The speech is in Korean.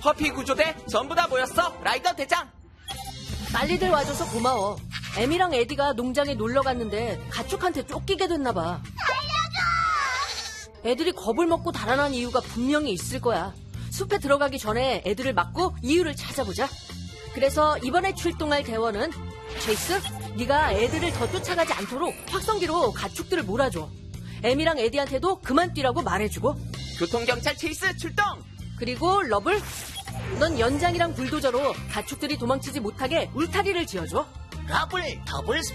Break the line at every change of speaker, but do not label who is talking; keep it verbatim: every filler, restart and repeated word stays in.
허피 구조대 전부 다 모였어, 라이더 대장.
빨리들 와줘서 고마워. 에미랑 에디가 농장에 놀러 갔는데 가축한테 쫓기게 됐나 봐. 애들이 겁을 먹고 달아난 이유가 분명히 있을 거야. 숲에 들어가기 전에 애들을 막고 이유를 찾아보자. 그래서 이번에 출동할 대원은 체이스, 네가 애들을 더 쫓아가지 않도록 확성기로 가축들을 몰아줘. 에미랑 에디한테도 그만 뛰라고 말해주고.
교통경찰 체이스 출동!
그리고 러블, 넌 연장이랑 불도저로 가축들이 도망치지 못하게 울타리를 지어줘.
러블 더블